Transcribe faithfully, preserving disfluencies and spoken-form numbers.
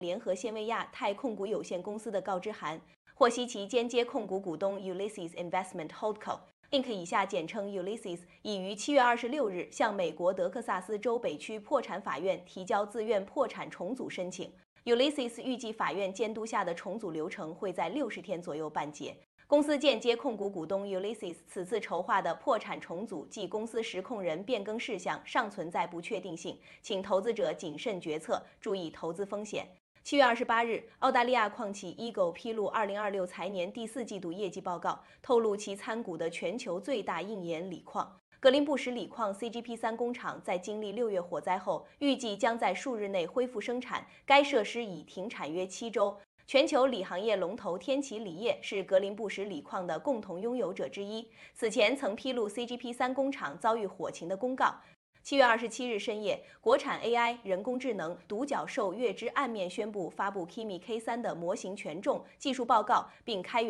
联合纤维亚太控股有限公司的告知函，获悉其间接控股股东 Ulysses Investment Holdco。Inc 以下简称 Ulysses， 已于七月二十六日向美国德克萨斯州北区破产法院提交自愿破产重组申请。Ulysses 预计法院监督下的重组流程会在六十天左右办结。公司间接控股股东 Ulysses 此次筹划的破产重组及公司实控人变更事项尚存在不确定性，请投资者谨慎决策，注意投资风险。七月二十八日，澳大利亚矿企 Eagle 披露二零二六财年第四季度业绩报告，透露其参股的全球最大硬盐锂矿格林布什锂矿 C G P 三 工厂在经历六月火灾后，预计将在数日内恢复生产，该设施已停产约七周。全球锂行业龙头天齐锂业是格林布什锂矿的共同拥有者之一，此前曾披露 C G P 三 工厂遭遇火情的公告。七月二十七日深夜，国产 A I 人工智能独角兽月之暗面宣布发布 Kimi K 三 的模型权重技术报告，并开源